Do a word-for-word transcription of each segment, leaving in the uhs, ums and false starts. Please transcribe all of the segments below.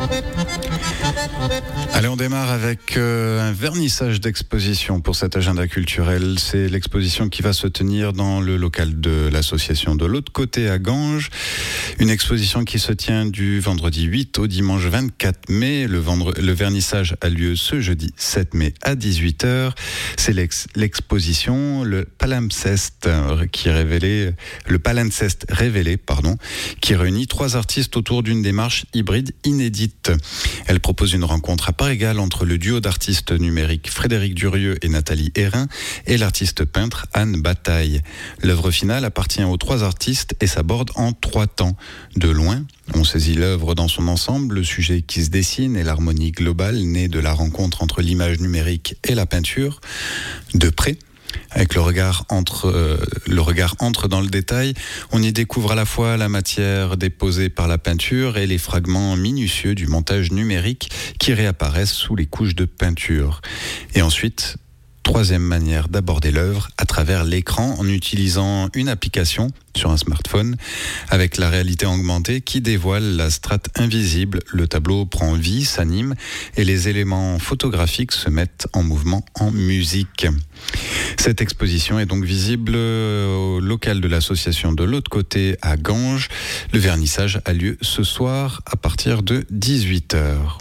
Allez, on démarre avec euh, un vernissage d'exposition pour cet agenda culturel. C'est l'exposition qui va se tenir dans le local de l'association de l'autre côté à Ganges. Une exposition qui se tient du vendredi huit au dimanche vingt-quatre mai. Le, vendre... le vernissage a lieu ce jeudi sept mai à dix-huit heures. C'est l'ex... l'exposition le Palimpseste qui révélé le Palimpseste révélé pardon qui réunit trois artistes autour d'une démarche hybride inédite. Elle propose une rencontre à part égale entre le duo d'artistes numériques Frédéric Durieux et Nathalie Hérin et l'artiste peintre Anne Bataille. L'œuvre finale appartient aux trois artistes et s'aborde en trois temps. De loin, on saisit l'œuvre dans son ensemble, le sujet qui se dessine et l'harmonie globale née de la rencontre entre l'image numérique et la peinture. De près, avec le regard entre euh, le regard entre dans le détail, on y découvre à la fois la matière déposée par la peinture et les fragments minutieux du montage numérique qui réapparaissent sous les couches de peinture. Et ensuite, troisième manière d'aborder l'œuvre, à travers l'écran en utilisant une application sur un smartphone avec la réalité augmentée qui dévoile la strate invisible. Le tableau prend vie, s'anime et les éléments photographiques se mettent en mouvement en musique. Cette exposition est donc visible au local de l'association de l'autre côté à Ganges. Le vernissage a lieu ce soir à partir de dix-huit heures.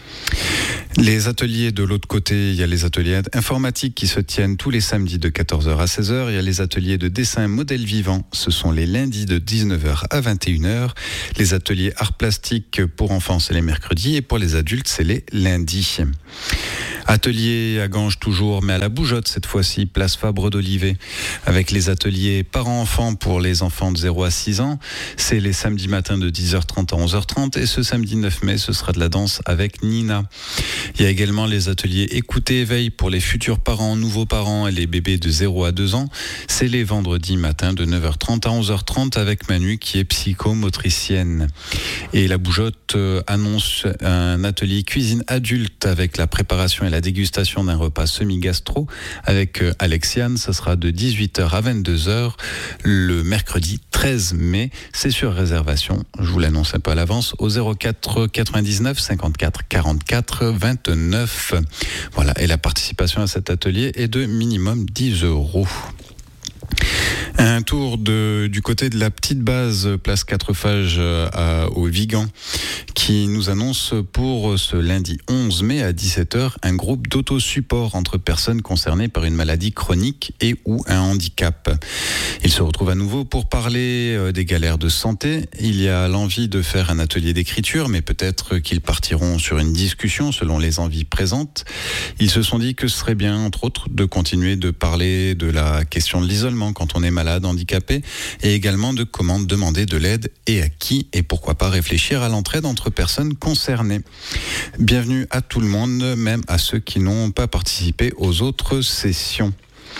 Les ateliers de l'autre côté, il y a les ateliers informatiques qui se tiennent tous les samedis de quatorze heures à seize heures. Il y a les ateliers de dessin modèle vivant, ce sont les lundis de dix-neuf heures à vingt et une heures. Les ateliers art plastique pour enfants, c'est les mercredis et pour les adultes, c'est les lundis. Atelier à Ganges toujours, mais à la Bougeotte cette fois-ci, place Fabre d'Olivet, avec les ateliers parents-enfants pour les enfants de zéro à six ans. C'est les samedis matins de dix heures trente à onze heures trente et ce samedi neuf mai, ce sera de la danse avec Nina. Il y a également les ateliers écoute et éveil pour les futurs parents, nouveaux parents et les bébés de zéro à deux ans. C'est les vendredis matins de neuf heures trente à onze heures trente avec Manu qui est psychomotricienne. Et la Bougeotte euh, annonce un atelier cuisine adulte avec la préparation et la dégustation d'un repas semi-gastro avec euh, Alexiane. Ça sera de dix-huit heures à vingt-deux heures le mercredi treize mai. C'est sur réservation, je vous l'annonce un peu à l'avance, au zéro quatre quatre-vingt-dix-neuf cinquante-quatre quarante-quatre vingt-neuf. Voilà, et la participation à cet atelier est de minimum dix euros. Un tour de, du côté de la petite base place Quatrefages à, au Vigan qui nous annonce pour ce lundi onze mai à dix-sept heures un groupe d'autosupport entre personnes concernées par une maladie chronique et ou un handicap. Ils se retrouvent à nouveau pour parler des galères de santé. Il y a l'envie de faire un atelier d'écriture, mais peut-être qu'ils partiront sur une discussion selon les envies présentes. Ils se sont dit que ce serait bien, entre autres, de continuer de parler de la question de l'isolement quand on est malade, handicapé, et également de comment demander de l'aide et à qui, et pourquoi pas réfléchir à l'entraide entre personnes concernées. Bienvenue à tout le monde, même à ceux qui n'ont pas participé aux autres sessions.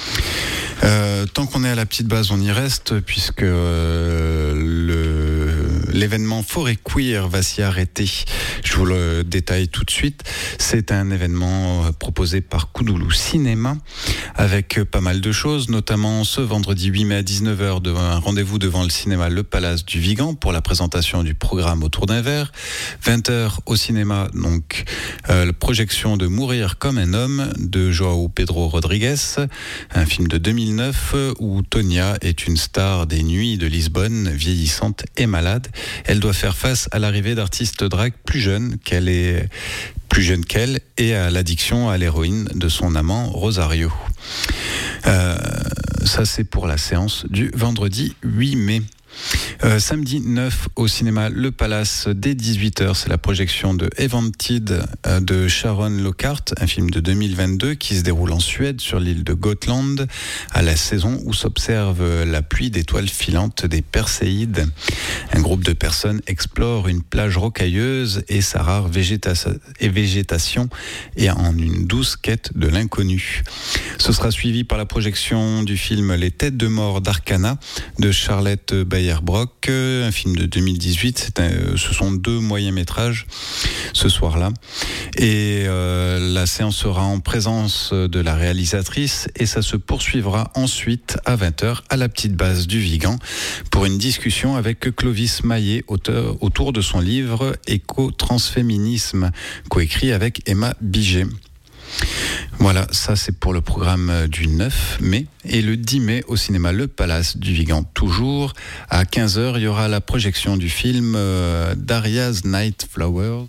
Euh, tant qu'on est à la petite base, on y reste, puisque euh, le, l'événement Forêt Queer va s'y arrêter. Je vous le détaille tout de suite. C'est un événement proposé par Koudoulou Cinéma, avec pas mal de choses, notamment ce vendredi huit mai à dix-neuf heures, un rendez-vous devant le cinéma Le Palace du Vigan pour la présentation du programme Autour d'un verre. vingt heures au cinéma, donc euh, la projection de Mourir comme un homme de João Pedro Rodrigues, un film de deux mille neuf où Tonia est une star des nuits de Lisbonne, vieillissante et malade. Elle doit faire face à l'arrivée d'artistes drag plus jeunes qu'elle est plus jeune qu'elle et à l'addiction à l'héroïne de son amant Rosario. Euh, ça c'est pour la séance du vendredi huit mai. Euh, samedi neuf au cinéma Le Palace dès dix-huit heures, c'est la projection de Evented euh, de Sharon Lockhart, un film de deux mille vingt-deux qui se déroule en Suède sur l'île de Gotland à la saison où s'observe la pluie d'étoiles filantes des Perséides. Un groupe de personnes explore une plage rocailleuse et sa rare végéta- et végétation et en une douce quête de l'inconnu. Ce sera suivi par la projection du film Les Têtes de mort d'Arcana de Charlotte Bayer-Brock, un film de deux mille dix-huit. C'est un, ce sont deux moyens métrages ce soir-là. Et euh, la séance sera en présence de la réalisatrice et ça se poursuivra ensuite à vingt heures à la petite base du Vigan pour une discussion avec Clovis Maillet, auteur, autour de son livre Éco-transféminisme, coécrit avec Emma Biget. Voilà, ça c'est pour le programme du neuf mai. Et le dix mai, au cinéma Le Palace du Vigan, toujours à quinze heures, il y aura la projection du film euh, Daria's Night Flower.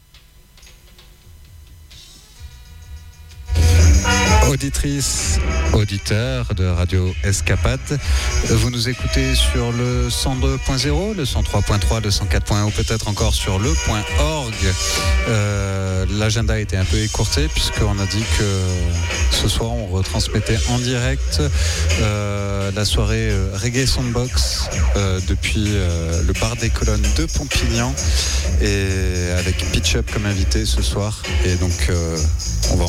Auditrices, auditeurs de Radio Escapade, vous nous écoutez sur le cent deux point zéro, le cent trois point trois, le cent quatre point un ou peut-être encore sur le point org. Euh, l'agenda a été un peu écourté puisqu'on a dit que ce soir on retransmettait en direct euh, la soirée euh, Reggae Soundbox euh, depuis euh, le bar des colonnes de Pompignan et avec Pitch Up comme invité ce soir. Et donc euh, on va